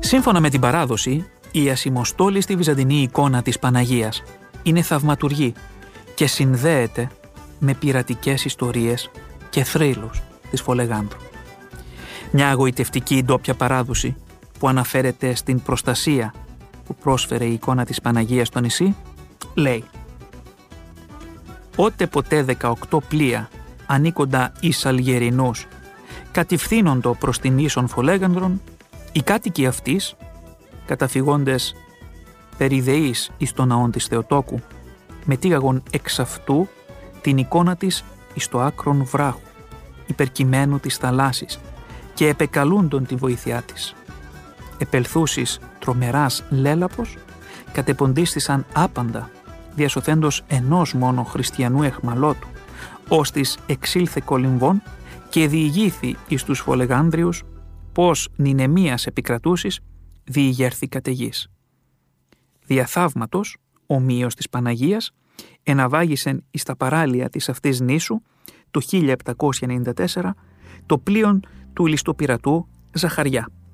Σύμφωνα με την παράδοση, η ασημοστόλιστη βυζαντινή εικόνα της Παναγίας είναι θαυματουργή και συνδέεται με πειρατικές ιστορίες και θρύλους της Φολεγάνδρου. Μια αγωιτευτική ντόπια παράδοση που αναφέρεται στην προστασία που πρόσφερε η εικόνα της Παναγίας στο νησί, λέει: «Ότε ποτέ 18 πλοία ανήκοντα εις Αλγερινούς κατηφθήνοντο προς την ίσον Φολέγανδρον, οι κάτοικοι αυτής, καταφυγόντες περιδεείς εις το ναόν της Θεοτόκου, μετήγαγον εξ αυτού την εικόνα της εις το άκρον βράχου, υπερκειμένου της θαλάσσης, και επεκαλούντον τη βοήθειά της. Επελθούσεις τρομεράς λέλαπος, κατεποντίστησαν άπαντα, διασωθέντος ενός μόνο χριστιανού εχμαλώτου, ώστις εξήλθε κολυμβών και διηγήθη εις τους Φολεγάνδριους πως νηνεμίας επικρατούσης διηγέρθη καταιγής. Διαθαύματος, ομοίως της Παναγίας, εναβάγησεν εις τα παράλια της αυτής νήσου το 1794 το πλοίον του ληστοπειρατού Ζαχαριά.